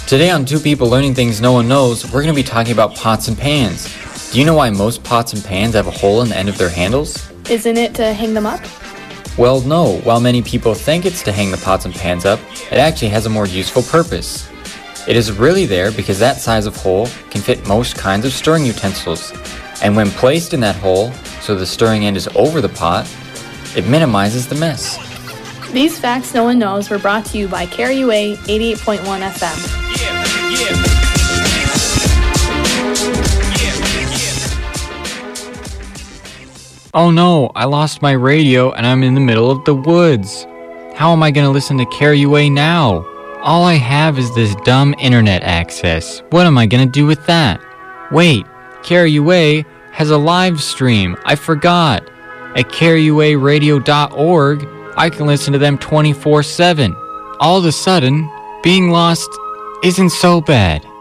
Today on Two People Learning Things No One Knows, we're going to be talking about pots and pans. Do you know why most pots and pans have a hole in the end of their handles? Isn't it to hang them up? Well, no. While many people think it's to hang the pots and pans up, it actually has a more useful purpose. It is really there because that size of hole can fit most kinds of stirring utensils. And when placed in that hole, so the stirring end is over the pot, it minimizes the mess. These facts no one knows were brought to you by KRUA 88.1 FM. Oh no, I lost my radio and I'm in the middle of the woods. How am I going to listen to KRUA now? All I have is this dumb internet access. What am I going to do with that? Wait, KRUA has a live stream. I forgot. At KRUAradio.org, I can listen to them 24/7. All of a sudden, being lost isn't so bad.